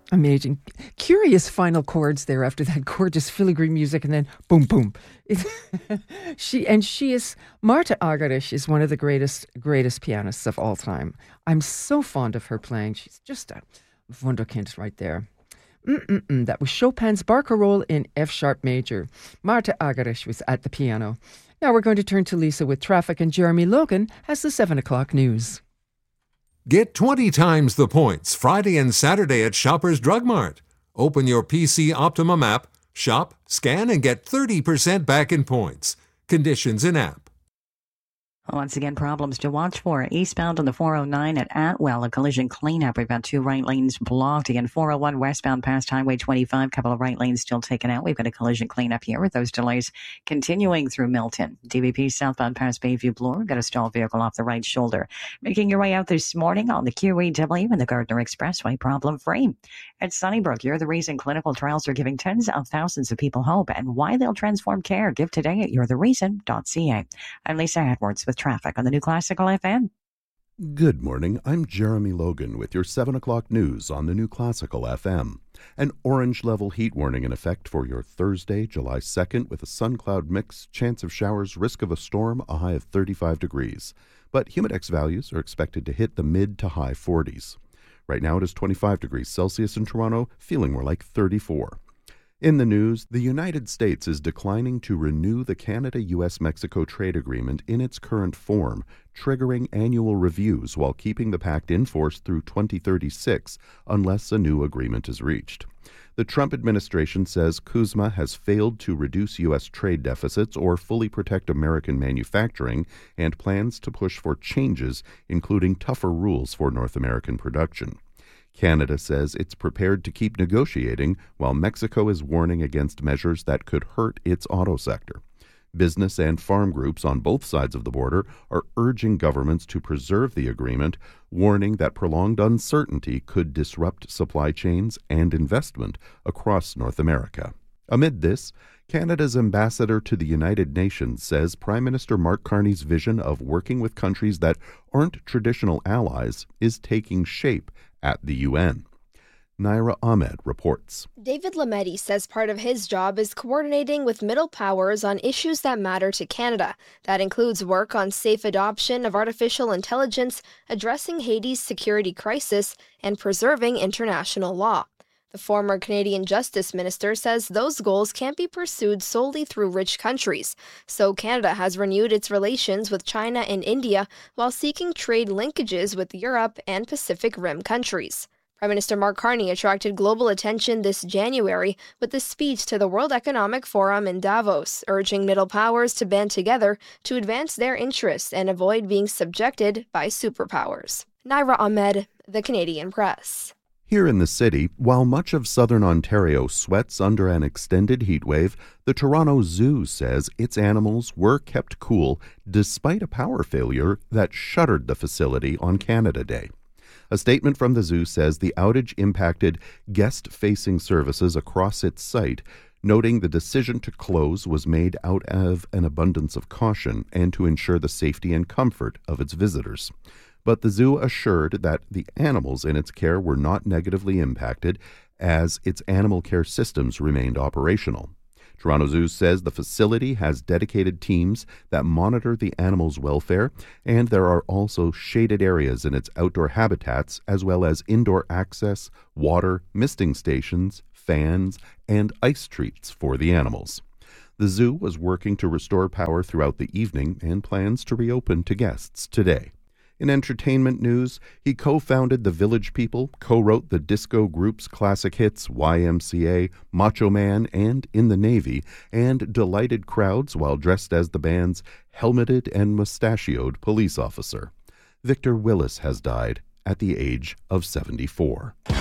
Amazing. Curious final chords there after that gorgeous filigree music, and then boom, boom. She is, Marta Argerich is one of the greatest pianists of all time. I'm so fond of her playing. She's just a wunderkind right there. That was Chopin's Barcarolle in F sharp major. Marta Argerich was at the piano. Now we're going to turn to Lisa with traffic, and Jeremy Logan has the 7 o'clock news. Get 20 times the points Friday and Saturday at Shoppers Drug Mart. Open your PC Optimum app, shop, scan, and get 30% back in points. Conditions in app. Once again, problems to watch for. Eastbound on the 409 at Atwell, a collision cleanup. We've got 2 right lanes blocked. Again, 401 westbound past Highway 25, couple of right lanes still taken out. We've got a collision cleanup here with those delays continuing through Milton. DVP southbound past Bayview Bloor. We've got a stalled vehicle off the right shoulder. Making your way out this morning on the QEW and the Gardner Expressway, problem free. At Sunnybrook, you're the reason clinical trials are giving tens of thousands of people hope and why they'll transform care. Give today at you'rethereason.ca. I'm Lisa Edwards with traffic on the New Classical FM. Good morning. I'm Jeremy Logan with your 7 o'clock news on the New Classical FM. An orange level heat warning in effect for your Thursday, July 2nd, with a sun-cloud mix, chance of showers, risk of a storm, a high of 35 degrees. But humidex values are expected to hit the mid to high 40s. Right now it is 25 degrees Celsius in Toronto, feeling more like 34. In the news, the United States is declining to renew the Canada-US-Mexico trade agreement in its current form, triggering annual reviews while keeping the pact in force through 2036 unless a new agreement is reached. The Trump administration says CUSMA has failed to reduce U.S. trade deficits or fully protect American manufacturing and plans to push for changes, including tougher rules for North American production. Canada says it's prepared to keep negotiating, while Mexico is warning against measures that could hurt its auto sector. Business and farm groups on both sides of the border are urging governments to preserve the agreement, warning that prolonged uncertainty could disrupt supply chains and investment across North America. Amid this, Canada's ambassador to the United Nations says Prime Minister Mark Carney's vision of working with countries that aren't traditional allies is taking shape at the UN. Naira Ahmed reports. David Lametti says part of his job is coordinating with middle powers on issues that matter to Canada. That includes work on safe adoption of artificial intelligence, addressing Haiti's security crisis, and preserving international law. The former Canadian Justice Minister says those goals can't be pursued solely through rich countries, so Canada has renewed its relations with China and India while seeking trade linkages with Europe and Pacific Rim countries. Prime Minister Mark Carney attracted global attention this January with a speech to the World Economic Forum in Davos, urging middle powers to band together to advance their interests and avoid being subjected by superpowers. Naira Ahmed, The Canadian Press. Here in the city, while much of southern Ontario sweats under an extended heat wave, the Toronto Zoo says its animals were kept cool despite a power failure that shuttered the facility on Canada Day. A statement from the zoo says the outage impacted guest-facing services across its site, noting the decision to close was made out of an abundance of caution and to ensure the safety and comfort of its visitors. But the zoo assured that the animals in its care were not negatively impacted as its animal care systems remained operational. Toronto Zoo says the facility has dedicated teams that monitor the animals' welfare, and there are also shaded areas in its outdoor habitats, as well as indoor access, water, misting stations, fans, and ice treats for the animals. The zoo was working to restore power throughout the evening and plans to reopen to guests today. In entertainment news, he co-founded The Village People, co-wrote the disco group's classic hits YMCA, Macho Man, and In the Navy, and delighted crowds while dressed as the band's helmeted and mustachioed police officer. Victor Willis has died at the age of 74.